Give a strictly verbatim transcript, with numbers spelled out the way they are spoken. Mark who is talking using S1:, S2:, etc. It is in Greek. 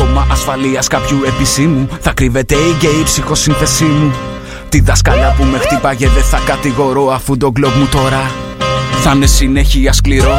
S1: σώμα ασφαλείας κάποιου επισήμου θα κρύβεται η γκέι ψυχοσύνθεσή μου. Τη δασκάλα που με χτύπαγε δεν θα κατηγορώ, αφού το γκλόμπ μου τώρα θα είναι συνέχεια σκληρό.